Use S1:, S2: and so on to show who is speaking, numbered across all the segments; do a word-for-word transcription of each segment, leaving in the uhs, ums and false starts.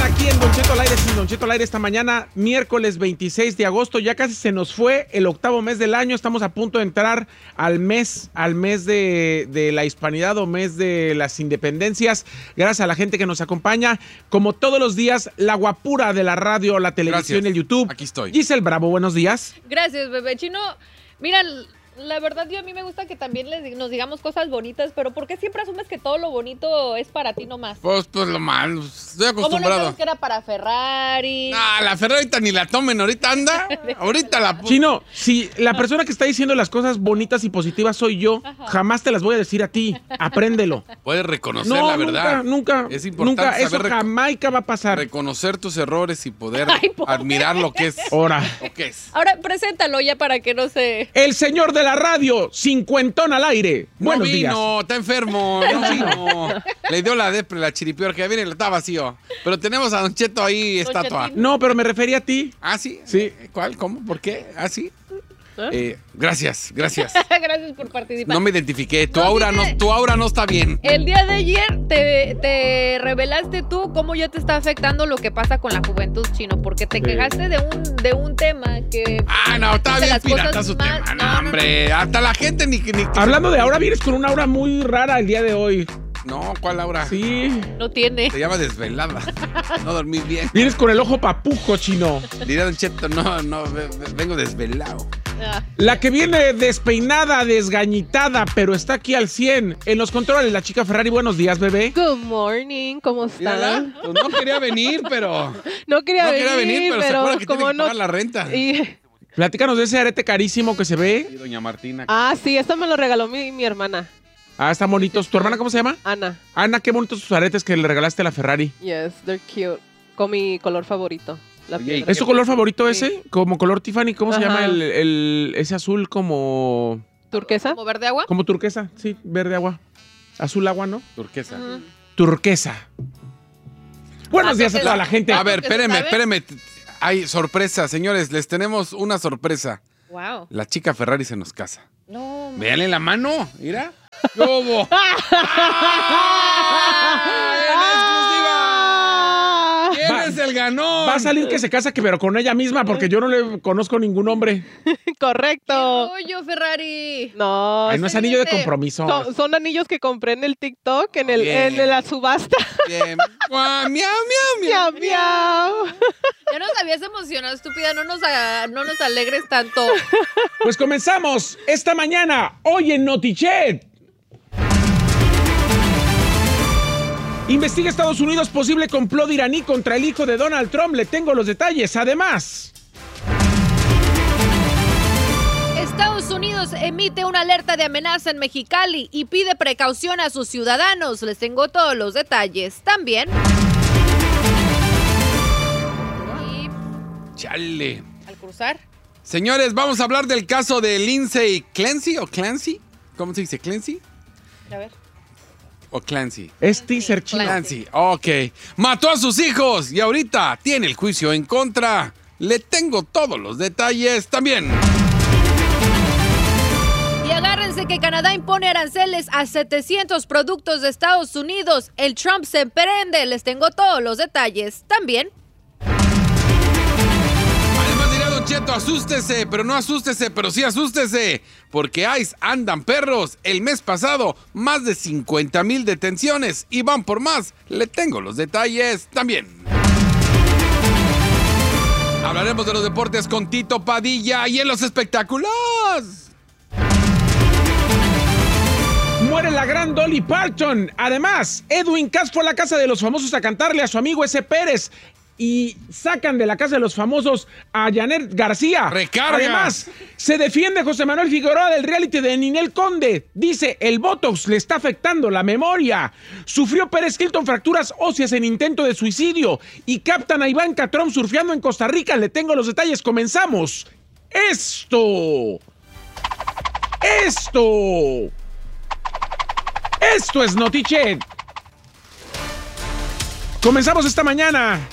S1: aquí en Don Cheto al aire, sin Don Cheto al aire esta mañana, miércoles veintiséis de agosto. Ya casi se nos fue el octavo mes del año. Estamos a punto de entrar al mes, al mes de, de la hispanidad o mes de las independencias. Gracias a la gente que nos acompaña. Como todos los días, la guapura de la radio, la televisión y el YouTube.
S2: Aquí estoy.
S1: Giselle Bravo, buenos días.
S3: Gracias, bebé Chino. Mira, la verdad yo a mí me gusta que también les, nos digamos cosas bonitas, pero ¿por qué siempre asumes que todo lo bonito es para ti nomás?
S2: Pues, pues lo malo, estoy
S3: ¿Cómo no
S2: acostumbrado.
S3: sabes que era para Ferrari?
S2: Ah, la Ferrari ahorita ni la tomen, ahorita anda. Ahorita la...
S1: Chino, si la persona que está diciendo las cosas bonitas y positivas soy yo,
S3: Ajá.
S1: jamás te las voy a decir a ti. Apréndelo.
S2: Puedes reconocer
S1: No,
S2: la verdad.
S1: nunca, nunca,
S2: Es importante
S1: nunca, eso
S2: saber rec-
S1: jamaica va a pasar.
S2: reconocer tus errores y poder
S3: Ay, pobre.
S2: admirar lo que es.
S1: Ahora,
S2: Lo que es.
S3: Ahora, preséntalo ya para que no se...
S1: el señor de la radio, cincuentón al aire. Buenos
S2: no vino,
S1: días.
S2: está enfermo, no vino. Le dio la depre, la chiripior, que ya viene, está vacío. Pero tenemos a Don Cheto ahí,
S3: Don
S2: estatua.
S3: Chetín.
S1: No, pero me refería a ti.
S2: ¿Ah, sí?
S1: Sí.
S2: ¿Cuál? ¿Cómo? ¿Por qué? ¿Ah, sí?
S3: ¿Eh?
S2: Eh, gracias, gracias.
S3: Gracias por participar.
S2: No me identifiqué. Tu
S3: No,
S2: aura no,
S3: dice-
S2: tu aura no está bien.
S3: El día de ayer te, te revelaste tú cómo ya te está afectando lo que pasa con la juventud, Chino, porque te
S1: Sí.
S3: quejaste de un, de un tema que...
S2: Ah, no, está
S3: de
S2: bien
S3: las cosas
S2: pirata su
S3: más-
S2: tema. No,
S3: no, no,
S2: hombre. Hasta la gente ni... ni
S1: Hablando de aura, vienes con una aura muy rara el día de hoy.
S2: No, ¿cuál aura?
S1: Sí.
S3: No tiene.
S2: Se llama desvelada. No dormí bien.
S1: Vienes con el ojo papujo, Chino.
S2: Diría Don Cheto, no, no, ve- ve- vengo desvelado.
S3: Ah.
S1: La que viene despeinada, desgañitada, pero está aquí al cien. En los controles, la chica Ferrari. Buenos días, bebé.
S4: Good morning, ¿cómo
S2: Mírala,
S4: están?
S2: pues no quería venir, pero...
S4: No quería
S2: no
S4: venir,
S2: quería venir, pero, se acuerda que tiene
S4: como
S2: que
S4: no...
S2: pagar la renta.
S4: Y-
S1: Platícanos de ese arete carísimo que se ve.
S2: Sí, doña Martina.
S4: Ah, sí, esto me lo regaló mi, mi hermana,
S1: Ah, están bonitos. ¿Tu hermana cómo se llama?
S4: Ana.
S1: Ana, qué bonitos tus aretes que le regalaste a la Ferrari.
S4: Yes, they're cute. Con mi color favorito, la
S2: Oye,
S4: piedra.
S1: ¿Es tu color favorito
S4: Sí.
S1: ese? Como color Tiffany, ¿cómo se
S4: Ajá.
S1: llama el, el- ese azul como
S4: ¿Turquesa?
S3: ¿Como verde agua?
S1: como turquesa? Sí, verde agua. Azul agua, ¿no?
S2: Turquesa.
S3: Ujú.
S1: Turquesa. Buenos
S3: Ah,
S1: días a
S3: porque
S1: toda
S3: la-
S1: la gente.
S2: A ver,
S3: ¿Porque se
S2: espéreme,
S3: sabe?
S2: espéreme. Hay sorpresa, señores. Les tenemos una sorpresa.
S3: Wow.
S2: La chica Ferrari se nos casa.
S3: No.
S2: Véanle la mano, mira. ¿Qué hubo? ¡Ah! ¡En exclusiva! ¿Quién
S1: Va-
S2: es el ganón?
S1: Va a salir que se casa, que pero con ella misma, porque yo no le conozco ningún hombre.
S4: Correcto.
S3: Oye, Ferrari.
S4: No,
S1: Ay, no es anillo de compromiso.
S4: son, son anillos que compré en el TikTok, en, el,
S2: Bien.
S4: en la subasta.
S2: Bien. Guau, miau, miau,
S4: miau,
S2: miau.
S4: miau.
S3: Ya nos habías emocionado, estúpida. No nos, a- no nos alegres tanto.
S1: Pues comenzamos esta mañana, hoy en Notichet. Investiga Estados Unidos posible complot iraní contra el hijo de Donald Trump. Le tengo los detalles. Además,
S3: Estados Unidos emite una alerta de amenaza en Mexicali y pide precaución a sus ciudadanos. Les tengo todos los detalles. También. Y
S2: Chale.
S3: al cruzar.
S2: Señores, vamos a hablar del caso de Lindsay Clancy o Clancy. ¿Cómo se dice? ¿Clancy?
S3: A ver.
S2: ¿O Clancy?
S1: es teaser chino.
S2: Clancy, ok. Mató a sus hijos y ahorita tiene el juicio en contra. Le tengo todos los detalles también.
S3: Y agárrense que Canadá impone aranceles a setecientos productos de Estados Unidos. El Trump se prende. Les tengo todos los detalles también.
S2: Además dirá Don Cheto, asústese, pero no asústese, pero sí asústese. Porque ICE andan perros. El mes pasado, más de cincuenta mil detenciones. Y van por más. Le tengo los detalles también. Hablaremos de los deportes con Tito Padilla y en los espectáculos.
S1: Muere la gran Dolly Parton. Además, Edwin Cass fue a la casa de los famosos a cantarle a su amigo ese Pérez. Y sacan de la casa de los famosos a Janet García.
S2: ¡Recarga!
S1: Además, se defiende José Manuel Figueroa del reality de Ninel Conde. Dice, el Botox le está afectando la memoria. Sufrió Pérez Hilton fracturas óseas en intento de suicidio. Y captan a Ivanka Trump surfeando en Costa Rica. Le tengo los detalles. Comenzamos. Esto. Esto. Esto es Notichet. Comenzamos esta mañana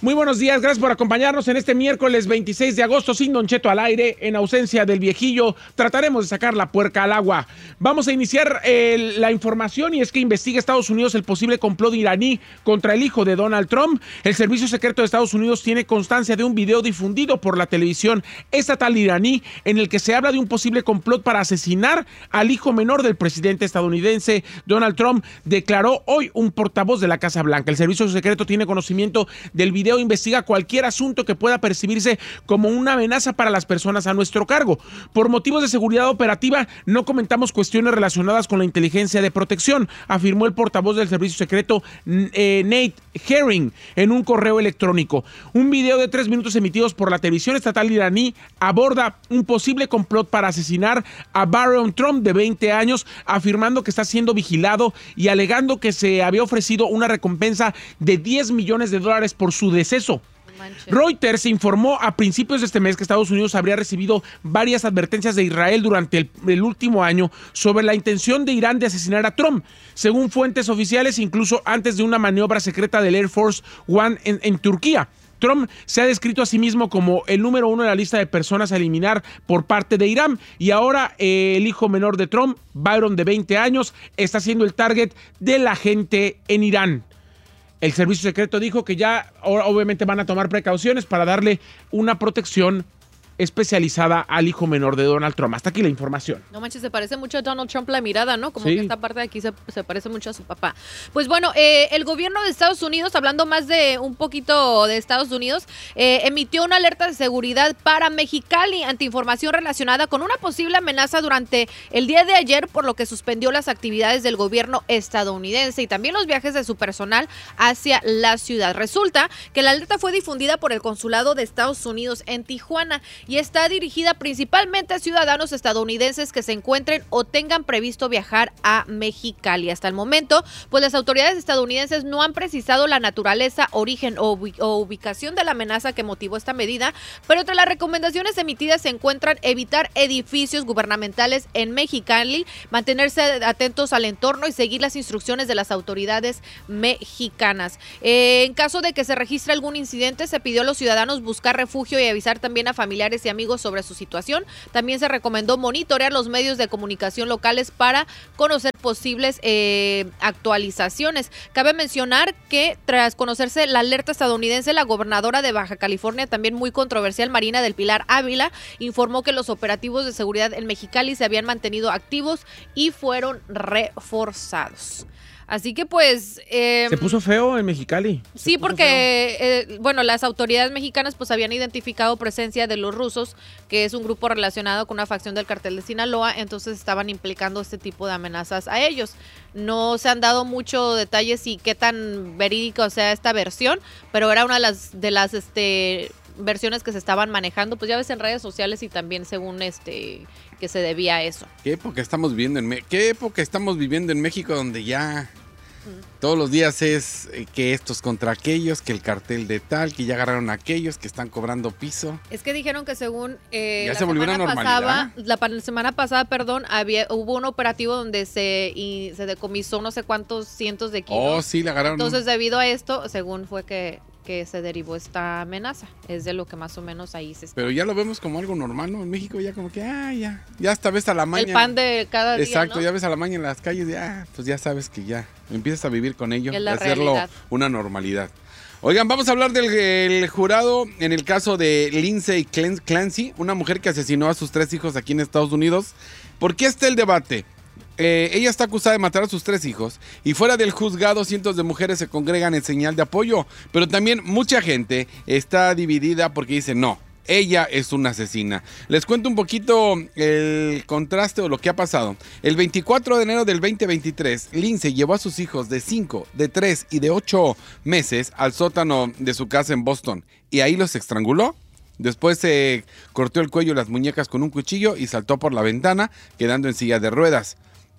S1: Muy buenos días, gracias por acompañarnos en este miércoles veintiséis de agosto, sin Don Cheto al aire, en ausencia del viejillo. Trataremos de sacar la puerca al agua. Vamos a iniciar eh, la información, y es que investiga Estados Unidos el posible complot iraní contra el hijo de Donald Trump. El Servicio Secreto de Estados Unidos tiene constancia de un video difundido por la televisión estatal iraní en el que se habla de un posible complot para asesinar al hijo menor del presidente estadounidense Donald Trump, declaró hoy un portavoz de la Casa Blanca. El Servicio Secreto tiene conocimiento del video, investiga cualquier asunto que pueda percibirse como una amenaza para las personas a nuestro cargo. Por motivos de seguridad operativa, no comentamos cuestiones relacionadas con la inteligencia de protección, afirmó el portavoz del Servicio Secreto eh, Nate Herring en un correo electrónico. Un video de tres minutos emitidos por la televisión estatal iraní aborda un posible complot para asesinar a Barron Trump, de veinte años, afirmando que está siendo vigilado y alegando que se había ofrecido una recompensa de diez millones de dólares por su deceso. Reuters informó a principios de este mes que Estados Unidos habría recibido varias advertencias de Israel durante el, el último año sobre la intención de Irán de asesinar a Trump. Según fuentes oficiales, incluso antes de una maniobra secreta del Air Force One en, en Turquía. Trump se ha descrito a sí mismo como el número uno en la lista de personas a eliminar por parte de Irán, y ahora eh, el hijo menor de Trump, Byron, de veinte años, está siendo el target de la gente en Irán. El Servicio Secreto dijo que ya obviamente van a tomar precauciones para darle una protección especializada al hijo menor de Donald Trump. Hasta aquí la información.
S3: No manches, se parece mucho a Donald Trump la mirada, ¿no? Como
S1: sí.
S3: que esta parte de aquí se, se parece mucho a su papá. Pues bueno, eh, el gobierno de Estados Unidos, hablando más de un poquito de Estados Unidos, eh, emitió una alerta de seguridad para Mexicali ante información relacionada con una posible amenaza durante el día de ayer, por lo que suspendió las actividades del gobierno estadounidense y también los viajes de su personal hacia la ciudad. Resulta que la alerta fue difundida por el Consulado de Estados Unidos en Tijuana y está dirigida principalmente a ciudadanos estadounidenses que se encuentren o tengan previsto viajar a Mexicali. Hasta el momento, pues las autoridades estadounidenses no han precisado la naturaleza, origen o, ubi- o ubicación de la amenaza que motivó esta medida, pero entre las recomendaciones emitidas se encuentran evitar edificios gubernamentales en Mexicali, mantenerse atentos al entorno y seguir las instrucciones de las autoridades mexicanas. Eh, en caso de que se registre algún incidente, se pidió a los ciudadanos buscar refugio y avisar también a familiares y amigos sobre su situación. También se recomendó monitorear los medios de comunicación locales para conocer posibles eh, actualizaciones. Cabe mencionar que tras conocerse la alerta estadounidense, la gobernadora de Baja California, también muy controversial, Marina del Pilar Ávila, informó que los operativos de seguridad en Mexicali se habían mantenido activos y fueron reforzados. Así que pues... Eh,
S1: Se puso feo en Mexicali.
S3: Sí, porque, eh, bueno, las autoridades mexicanas pues habían identificado presencia de los rusos, que es un grupo relacionado con una facción del cartel de Sinaloa, entonces estaban implicando este tipo de amenazas a ellos. No se han dado muchos detalles y qué tan verídica sea esta versión, pero era una de las, de las este, versiones que se estaban manejando, pues ya ves en redes sociales y también según este... que se debía a eso.
S2: ¿Qué época estamos viviendo en Me- ¿Qué época estamos viviendo en México, donde ya mm. todos los días es eh, que estos contra aquellos, que el cartel de tal, que ya agarraron a aquellos, que están cobrando piso?
S3: Es que dijeron que según eh,
S2: ya
S3: la
S2: se volvió
S3: semana
S2: una normalidad.
S3: pasada, la pa- semana pasada, perdón, había hubo un operativo donde se y se decomisó no sé cuántos cientos de kilos.
S2: Oh, sí, le agarraron.
S3: Entonces, debido a esto, según fue que que se derivó esta amenaza. Es de lo que más o menos ahí se está.
S2: Pero ya lo vemos como algo normal, ¿no? En México ya como que, ah, ya, ya hasta ves a la maña.
S3: El pan de cada día,
S2: Exacto,
S3: ¿no?
S2: ya ves a la maña en las calles y, ah, pues ya sabes que ya empiezas a vivir con ello
S3: Es
S2: y
S3: la
S2: hacerlo
S3: realidad.
S2: una normalidad. Oigan, vamos a hablar del el jurado en el caso de Lindsay Clancy, una mujer que asesinó a sus tres hijos aquí en Estados Unidos. ¿Por qué está el debate? Eh, ella está acusada de matar a sus tres hijos y fuera del juzgado cientos de mujeres se congregan en señal de apoyo, pero también mucha gente está dividida porque dice no, ella es una asesina. Les cuento un poquito el contraste o lo que ha pasado. El veinticuatro de enero del veinte veintitrés, Lindsay llevó a sus hijos de cinco, de tres y de ocho meses al sótano de su casa en Boston y ahí los estranguló. Después se cortó el cuello y las muñecas con un cuchillo y saltó por la ventana, quedando en silla de ruedas.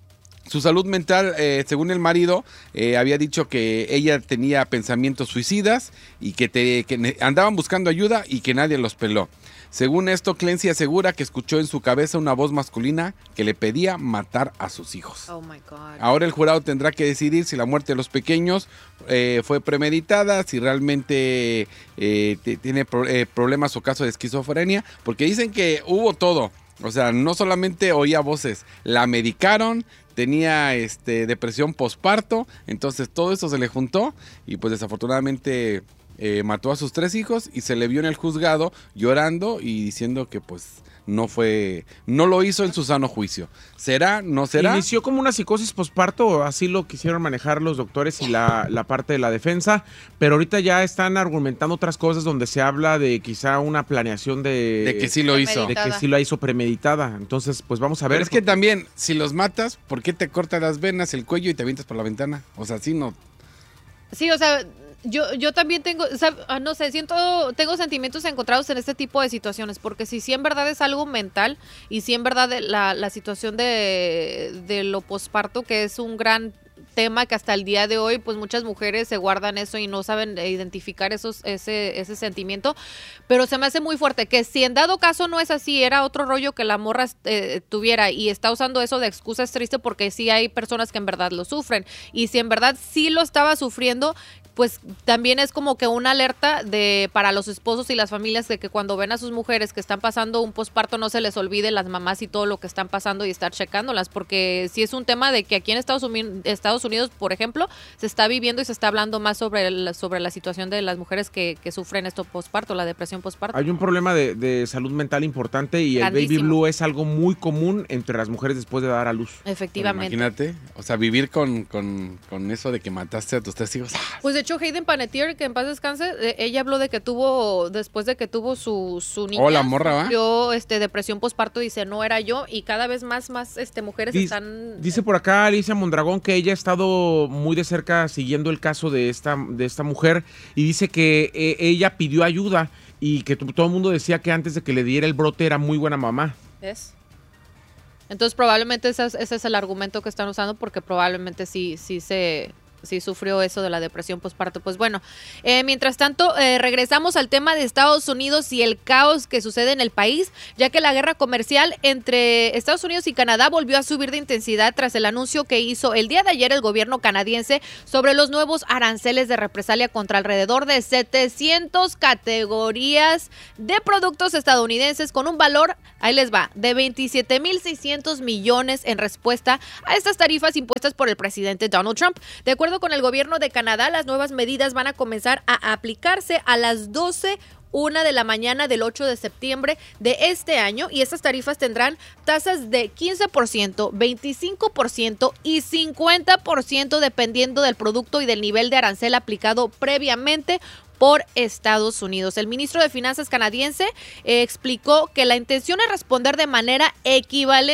S2: su salud mental, eh, según el marido, eh, había dicho que ella tenía pensamientos suicidas y que, te, que andaban buscando ayuda y que nadie los peló. Según esto, Clancy asegura que escuchó en su cabeza una voz masculina que le pedía matar a sus hijos.
S3: Oh my God.
S2: Ahora el jurado tendrá que decidir si la muerte de los pequeños eh, fue premeditada, si realmente eh, t- tiene pro- eh, problemas o caso de esquizofrenia, porque dicen que hubo todo. O sea, no solamente oía voces, la medicaron, tenía este, depresión posparto, entonces todo eso se le juntó y pues desafortunadamente eh, mató a sus tres hijos y se le vio en el juzgado llorando y diciendo que pues no fue, no lo hizo en su sano juicio. ¿Será? ¿No será?
S1: Inició como una psicosis posparto, así lo quisieron manejar los doctores y la, la parte de la defensa, pero ahorita ya están argumentando otras cosas donde se habla de quizá una planeación de...
S2: De que sí lo hizo.
S1: De que sí la hizo premeditada. Entonces, pues vamos a ver.
S2: Pero es que también, si los matas, ¿por qué te cortas las venas, el cuello y te avientas por la ventana? O sea, sí no...
S3: Sí, o sea, yo, yo también tengo, o sea, ah, no sé, siento, tengo sentimientos encontrados en este tipo de situaciones, porque si sí en verdad es algo mental y si en verdad la, la situación de, de lo posparto, que es un gran tema que hasta el día de hoy pues muchas mujeres se guardan eso y no saben identificar esos ese ese sentimiento, pero se me hace muy fuerte que si en dado caso no es así, era otro rollo que la morra eh, tuviera y está usando eso de excusa, es triste porque sí hay personas que en verdad lo sufren y si en verdad sí lo estaba sufriendo, pues también es como que una alerta de para los esposos y las familias de que cuando ven a sus mujeres que están pasando un posparto no se les olvide las mamás y todo lo que están pasando y estar checándolas, porque sí es un tema de que aquí en Estados Unidos, Estados Unidos, por ejemplo, se está viviendo y se está hablando más sobre la, sobre la situación de las mujeres que, que sufren esto posparto, la depresión posparto.
S1: Hay un problema de, de salud mental importante y
S3: Grandísimo.
S1: el baby blue es algo muy común entre las mujeres después de dar a luz.
S3: Efectivamente.
S2: Imagínate, o sea, vivir con, con, con eso de que mataste a tus tres hijos.
S3: Pues de hecho Hayden Panettiere, que en paz descanse, eh, ella habló de que tuvo, después de que tuvo su, su niña,
S2: Oh, la morra, ¿va?
S3: sufrió, este, depresión posparto, dice, no era yo, y cada vez más, más este, mujeres
S1: Dice,
S3: están...
S1: dice por acá Alicia Mondragón que ella ha estado muy de cerca siguiendo el caso de esta, de esta mujer y dice que eh, ella pidió ayuda y que t- todo el mundo decía que antes de que le diera el brote era muy buena mamá.
S3: ¿Es? Entonces probablemente ese es, ese es el argumento que están usando porque probablemente sí, sí se... sí sufrió eso de la depresión posparto. Pues bueno, eh, mientras tanto, eh, regresamos al tema de Estados Unidos y el caos que sucede en el país, ya que la guerra comercial entre Estados Unidos y Canadá volvió a subir de intensidad tras el anuncio que hizo el día de ayer el gobierno canadiense sobre los nuevos aranceles de represalia contra alrededor de setecientas categorías de productos estadounidenses con un valor, ahí les va, de veintisiete mil seiscientos millones en respuesta a estas tarifas impuestas por el presidente Donald Trump. De acuerdo con el gobierno de Canadá, las nuevas medidas van a comenzar a aplicarse a las doce una de la mañana del ocho de septiembre de este año y estas tarifas tendrán tasas de quince por ciento, veinticinco por ciento y cincuenta por ciento dependiendo del producto y del nivel de arancel aplicado previamente por Estados Unidos. El ministro de Finanzas canadiense eh, explicó que la intención es responder de manera equivalente